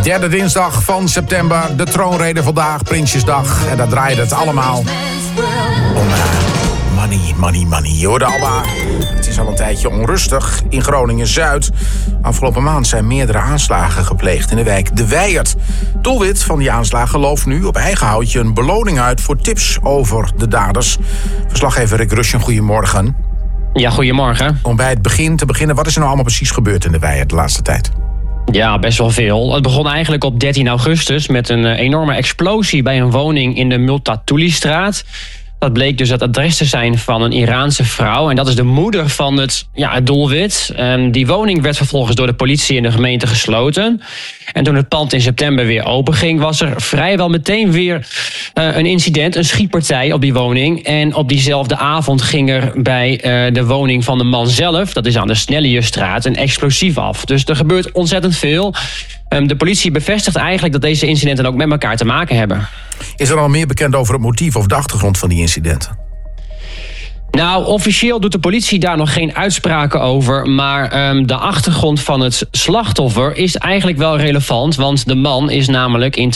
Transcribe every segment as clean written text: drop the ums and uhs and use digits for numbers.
Derde dinsdag van september, de troonrede vandaag, Prinsjesdag. En daar draait het allemaal om money. Je hoorde al maar, het is al een tijdje onrustig in Groningen-Zuid. Afgelopen maand zijn meerdere aanslagen gepleegd in de wijk De Wijert. Doelwit van die aanslagen looft nu op eigen houtje een beloning uit voor tips over de daders. Verslaggever Rick Rushen, goedemorgen. Ja, goedemorgen. Om bij het begin te beginnen, wat is er nou allemaal precies gebeurd in De Wijert de laatste tijd? Ja, best wel veel. Het begon eigenlijk op 13 augustus met een enorme explosie bij een woning in de Multatuli-straat. Dat bleek dus het adres te zijn van een Iraanse vrouw. En dat is de moeder van het doelwit. Die woning werd vervolgens door de politie en de gemeente gesloten. En toen het pand in september weer open ging, was er vrijwel meteen weer een incident, een schietpartij op die woning. En op diezelfde avond ging er bij de woning van de man zelf, dat is aan de Snelliusstraat, een explosief af. Dus er gebeurt ontzettend veel. De politie bevestigt eigenlijk dat deze incidenten ook met elkaar te maken hebben. Is er al meer bekend over het motief of de achtergrond van die incidenten? Nou, officieel doet de politie daar nog geen uitspraken over. Maar de achtergrond van het slachtoffer is eigenlijk wel relevant. Want de man is namelijk in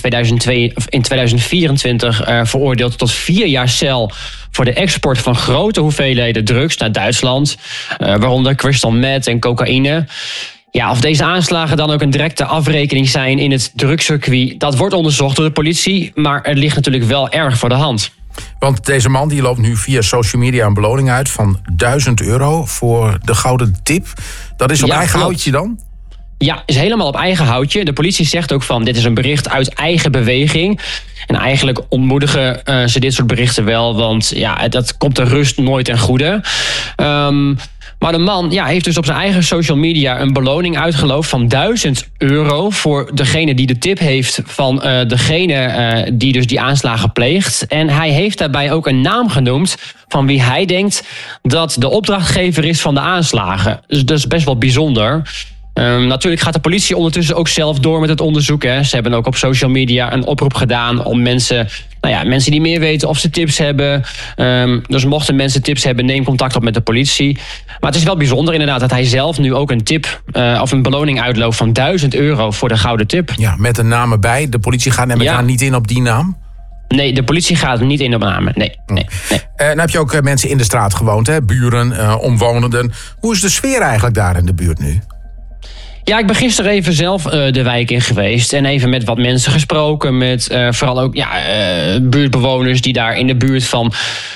2024 veroordeeld tot 4 jaar cel voor de export van grote hoeveelheden drugs naar Duitsland. Waaronder crystal meth en cocaïne. Ja, of deze aanslagen dan ook een directe afrekening zijn in het drugscircuit, dat wordt onderzocht door de politie. Maar het ligt natuurlijk wel erg voor de hand. Want deze man die loopt nu via social media een beloning uit van €1000 voor de gouden tip. Dat is op eigen houtje dan? Ja, is helemaal op eigen houtje. De politie zegt ook van, dit is een bericht uit eigen beweging. En eigenlijk ontmoedigen ze dit soort berichten wel, want ja, dat komt de rust nooit ten goede. Maar de man heeft dus op zijn eigen social media een beloning uitgeloofd van €1000 voor degene die de tip heeft van degene die dus die aanslagen pleegt. En hij heeft daarbij ook een naam genoemd van wie hij denkt dat de opdrachtgever is van de aanslagen. Dus dat is best wel bijzonder. Natuurlijk gaat de politie ondertussen ook zelf door met het onderzoek. Hè. Ze hebben ook op social media een oproep gedaan om mensen die meer weten of ze tips hebben. Dus mochten mensen tips hebben, neem contact op met de politie. Maar het is wel bijzonder inderdaad dat hij zelf nu ook een tip of een beloning uitlooft van €1000 voor de gouden tip. Ja, met een naam erbij. De politie gaat niet in op die naam? Nee, de politie gaat niet in op namen. Nee. Dan heb je ook mensen in de straat gewoond, hè? Buren, omwonenden. Hoe is de sfeer eigenlijk daar in de buurt nu? Ja, ik ben gisteren even zelf de wijk in geweest en even met wat mensen gesproken. Met vooral ook buurtbewoners die daar in de buurt van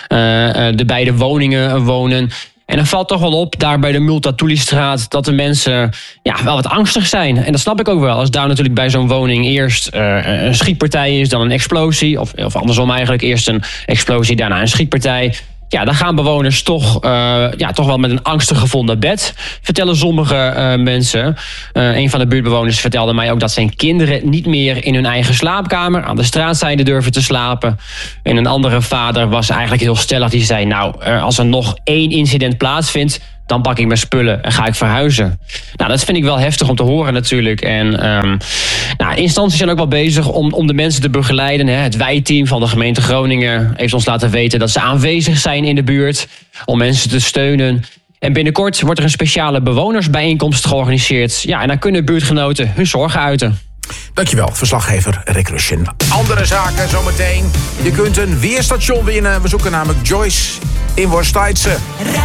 de beide woningen wonen. En dan valt toch wel op, daar bij de Multatuli-straat, dat de mensen wel wat angstig zijn. En dat snap ik ook wel. Als daar natuurlijk bij zo'n woning eerst een schietpartij is, dan een explosie. Of andersom eigenlijk, eerst een explosie, daarna een schietpartij. Ja, dan gaan bewoners toch wel met een angstig gevoel naar bed, vertellen sommige mensen. Een van de buurtbewoners vertelde mij ook dat zijn kinderen niet meer in hun eigen slaapkamer aan de straatzijde durven te slapen. En een andere vader was eigenlijk heel stellig. Die zei, als er nog 1 incident plaatsvindt, dan pak ik mijn spullen en ga ik verhuizen. Nou, dat vind ik wel heftig om te horen natuurlijk. En instanties zijn ook wel bezig om de mensen te begeleiden. Hè. Het wijkteam van de gemeente Groningen heeft ons laten weten dat ze aanwezig zijn in de buurt om mensen te steunen. En binnenkort wordt er een speciale bewonersbijeenkomst georganiseerd. Ja, en dan kunnen buurtgenoten hun zorgen uiten. Dankjewel, verslaggever Rick Rushen. Andere zaken zometeen. Je kunt een weerstation winnen. We zoeken namelijk Joyce in Worstijtse.